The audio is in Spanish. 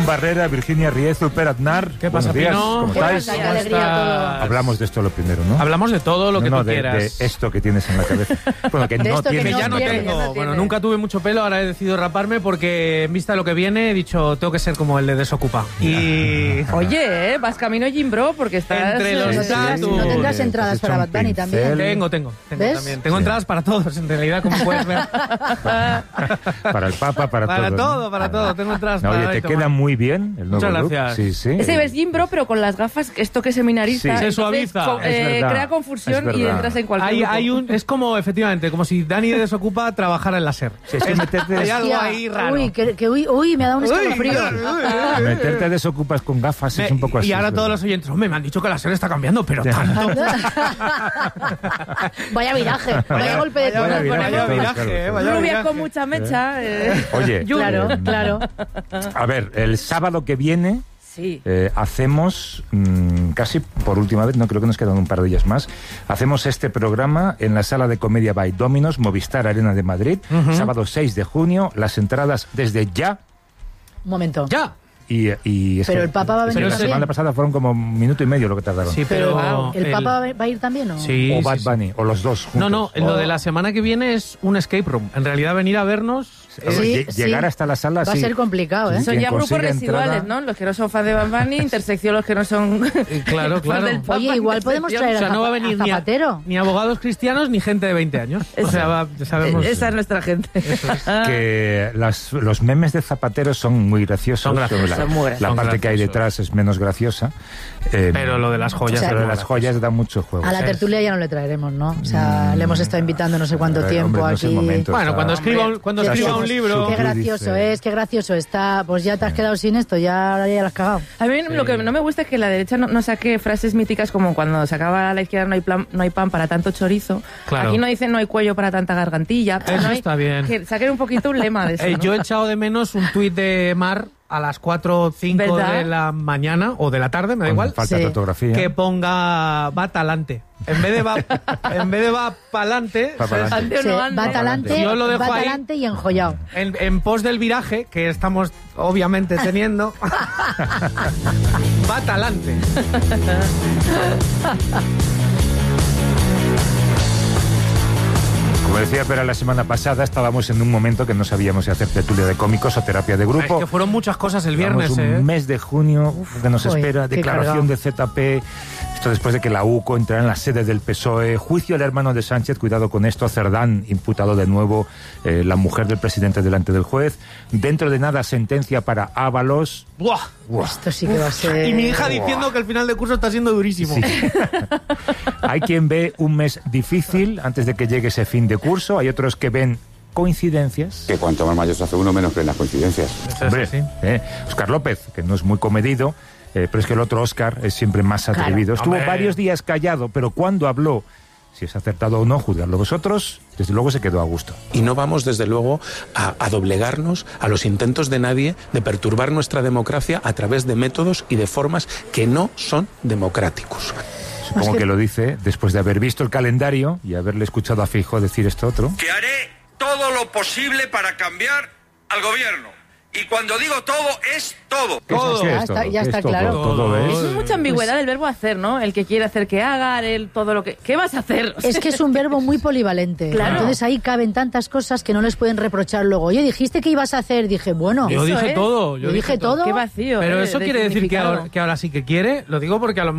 Ivonne Barrera, Virginia Riezu, Per Aznar. ¿Qué pasa, Buenos días. Pino? ¿Cómo estáis? Qué alegría todo. Hablamos de esto lo primero, ¿no? Hablamos de todo lo que tú quieras. De esto que tienes en la cabeza. Bueno, que De no esto que tienes. Que ya no tiene, tengo. ya no Bueno, tiene. nunca tuve mucho pelo, ahora he decidido raparme porque en vista de lo que viene he dicho, tengo que ser como el de Desocupa. Y... Oye, vas camino Jimbro porque estás... Entre los datos. ¿No tendrás entradas Has hecho para un Bad Bunny pincel. también? Tengo ¿Ves? también. Tengo Sí. entradas para todos, en realidad, como puedes ver. Para el Papa, para todo. Para todo. Tengo entradas No, para oye, te tomar. queda muy bien el nuevo Muchas look. gracias. Sí, sí. Ese ves Jimbro, pero con las gafas, esto que es seminarista. Sí. entonces, Se suaviza. Es verdad. crea confusión Es y verdad. entras en cualquier grupo. Es como, efectivamente, como si Dani de Desocupa trabajara en la SER. Sí, es que Hay algo Hostia, ahí raro. Uy, me ha dado un escalofrío. meterte desocupas con gafas es un poco así. Y ahora es todos verdad. los oyentes, hombre, me han dicho que la SER está cambiando, pero tanto. Vaya viraje, vaya golpe de vaya timón. viraje. Vaya Claro, viraje, vaya Rubia viraje. con mucha mecha. Oye, Claro, claro. A ver, el sábado que viene Sí. hacemos, casi por última vez, no creo que nos quedan un par de días más, hacemos este programa en la Sala de Comedia by Dominos, Movistar Arena de Madrid, sábado 6 de junio, las entradas desde ya. Un momento. ¡Ya! Y es Pero que- el Papa va a es que venir la también. semana pasada fueron como 1 minuto y medio lo que tardaron. Sí, Pero, pero... ¿el Papa va a ir también o...? Sí, O sí, Bad sí. Bunny, o los dos juntos. No, lo de la semana que viene es un escape room. En realidad venir a vernos... Sí, Llegar sí. hasta la sala Va a sí. ser complicado, ¿eh? Sí. Son Quien ya grupos consiga residuales, entrada- ¿no? Los que no son fans de Bad Bunny, intersección los que no son... Claro, fans claro. del Papa, Oye, igual podemos intersección. traer O sea, no va a venir a Zapatero. ni abogados cristianos ni gente de 20 años. O sea, sabemos... Esa es nuestra gente. Que los memes de Zapatero son muy graciosos. Son graciosos. La, Son muy graciosos. la Son parte que hay graciosos. detrás es menos graciosa. Pero lo de las joyas... O sea, Pero de es las joyas da mucho juego. A la tertulia ya no le traeremos, ¿no? O sea, le hemos estado invitando no sé cuánto Hombre, tiempo no es el aquí. momento. Bueno, Está- cuando escriba un libro... Qué gracioso es, qué gracioso está. Pues ya te has quedado sin esto, ya lo has cagado. A mí lo que no me gusta es que la derecha no saque frases míticas como cuando sacaba a la izquierda no hay pan para tanto chorizo. Claro. Aquí no dicen no hay cuello para tanta gargantilla. Eso no hay- está bien. Que saquen un poquito un lema de eso, ¿no? Yo he echado de menos un tuit de Mar a las 4 o 5 ¿Verdad? de la mañana o de la tarde, me da igual, Falta Sí. de ortografía. que ponga va talante. En vez de va pa'lante, Va ¿sabes? pa'lante. Ande o Sí, no ande. va talante, Yo lo dejo va ahí. talante y enjollado. En pos del viraje, que estamos obviamente teniendo, va talante. Como decía Pera la semana pasada, estábamos en un momento que no sabíamos si hacer tertulia de cómicos o terapia de Es grupo. que fueron muchas cosas el viernes, Llevamos un mes de junio que nos joder, espera, qué declaración de ZP, esto después de que la UCO entrara en la sede del PSOE, juicio al hermano de Sánchez, cuidado con esto, Cerdán imputado de nuevo, la mujer del presidente delante del juez, dentro de nada sentencia para Ábalos. ¡Buah! Esto sí que va a ser... Y mi hija diciendo que el final de curso está siendo durísimo. Hay quien ve un mes difícil antes de que llegue ese fin de curso, hay otros que ven coincidencias. Que cuanto más mayor se hace uno, menos creen las coincidencias. Hombre, sí. Óscar López, que no es muy comedido, pero es que el otro Óscar es siempre más atrevido. Estuvo Hombre. varios días callado, pero cuando habló, si es acertado o no, juzgadlo vosotros, desde luego se quedó a gusto. Y no vamos, desde luego, a doblegarnos a los intentos de nadie de perturbar nuestra democracia a través de métodos y de formas que no son democráticos. Supongo que lo dice después de haber visto el calendario y haberle escuchado a Feijóo decir esto otro. Que haré todo lo posible para cambiar al gobierno. Y cuando digo todo, es todo. Todo. ¿Qué es Ya está- todo? ya ¿Qué está es todo? claro. Todo es. Es mucha ambigüedad del verbo hacer, ¿no? El que quiere hacer que haga, el todo lo que... ¿Qué vas a hacer? O sea, Es que es un verbo muy polivalente. Claro. Entonces ahí caben tantas cosas que no les pueden reprochar luego. Oye, dijiste que ibas a hacer. Dije, bueno, Yo Eso dije es. todo. yo dije todo. Qué vacío. Pero de eso quiere decir que significado. ahora sí que quiere. Lo digo porque a lo mejor